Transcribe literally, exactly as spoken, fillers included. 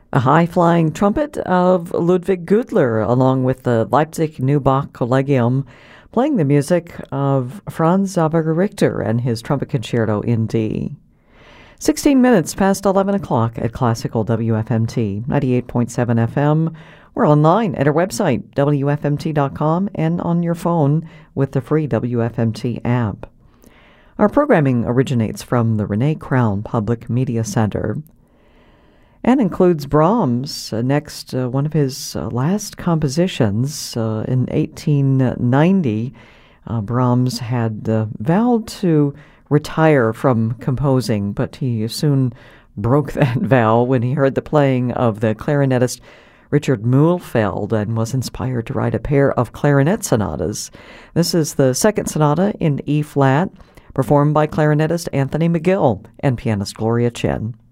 A high-flying trumpet of Ludwig Gudler, along with the Leipzig New Bach Collegium, playing the music of Franz Xaver Richter and his trumpet concerto in D. sixteen minutes past eleven o'clock at Classical W F M T, ninety-eight point seven F M. We're online at our website, W F M T dot com, and on your phone with the free W F M T app. Our programming originates from the Renee Crown Public Media Center and includes Brahms. Uh, next, uh, one of his uh, last compositions uh, in eighteen ninety. Uh, Brahms had uh, vowed to retire from composing, but he soon broke that vow when he heard the playing of the clarinetist Richard Mühlfeld and was inspired to write a pair of clarinet sonatas. This is the second sonata in E-flat, performed by clarinetist Anthony McGill and pianist Gloria Chen.